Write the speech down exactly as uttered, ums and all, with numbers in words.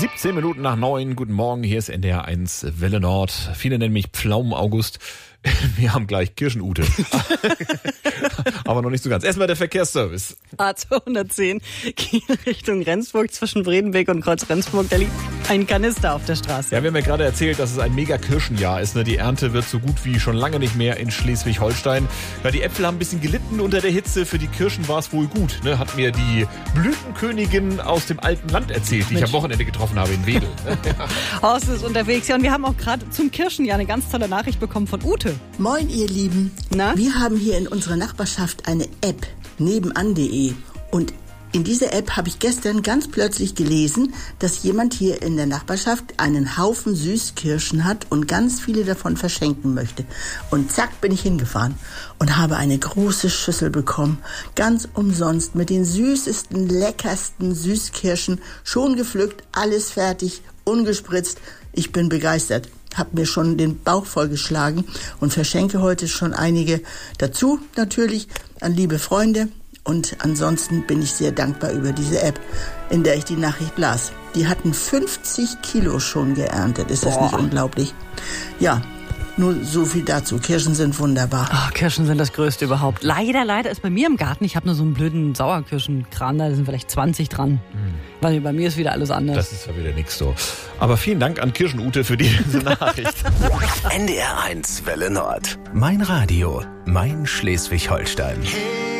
siebzehn Minuten nach neun. Guten Morgen, hier ist N D R eins Welle Nord. Viele nennen mich Pflaumen-August. Wir haben gleich Kirschen-Ute. Aber noch nicht so ganz. Erstmal der Verkehrsservice. A zweihundertzehn Kiel Richtung Rendsburg zwischen Bredenbeek und Kreuz Rendsburg. Da liegt ein Kanister auf der Straße. Ja, wir haben ja gerade erzählt, dass es ein Mega-Kirschenjahr ist. Ne? Die Ernte wird so gut wie schon lange nicht mehr in Schleswig-Holstein. Ja, die Äpfel haben ein bisschen gelitten unter der Hitze. Für die Kirschen war es wohl gut. Ne? Hat mir die Blütenkönigin aus dem alten Land erzählt, die Mensch. ich am Wochenende getroffen habe in Wedel. Horst ist unterwegs. Ja, und wir haben auch gerade zum Kirschenjahr eine ganz tolle Nachricht bekommen von Ute. Moin, ihr Lieben. Na? Wir haben hier in unserer Nachbarschaft eine App, nebenan punkt de. Und in dieser App habe ich gestern ganz plötzlich gelesen, dass jemand hier in der Nachbarschaft einen Haufen Süßkirschen hat und ganz viele davon verschenken möchte. Und zack, bin ich hingefahren und habe eine große Schüssel bekommen, ganz umsonst, mit den süßesten, leckersten Süßkirschen, schon gepflückt, alles fertig, ungespritzt. Ich bin begeistert. Hab mir schon den Bauch vollgeschlagen und verschenke heute schon einige dazu, natürlich an liebe Freunde. Und ansonsten bin ich sehr dankbar über diese App, in der ich die Nachricht las. Die hatten fünfzig Kilo schon geerntet. Ist das Boah. nicht unglaublich? Ja, nur so viel dazu. Kirschen sind wunderbar. Oh, Kirschen sind das Größte überhaupt. Leider, leider ist bei mir im Garten, ich habe nur so einen blöden Sauerkirschenkran, da sind vielleicht zwanzig dran. Mhm. Weil bei mir ist wieder alles anders. Das ist ja wieder nichts so. Aber vielen Dank an Kirschen-Ute für diese Nachricht. N D R eins Welle Nord. Mein Radio, mein Schleswig-Holstein. Hey.